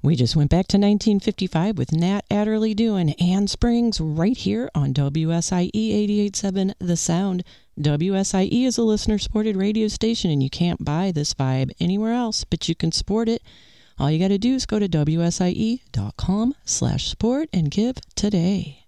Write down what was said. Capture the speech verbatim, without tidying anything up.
We just went back to nineteen fifty-five with Nat Adderley doing Ann Springs right here on W S I E eighty-eight point seven The Sound. W S I E is a listener-supported radio station, and you can't buy this vibe anywhere else, but you can support it. All you got to do is go to W S I E dot com slash support and give today.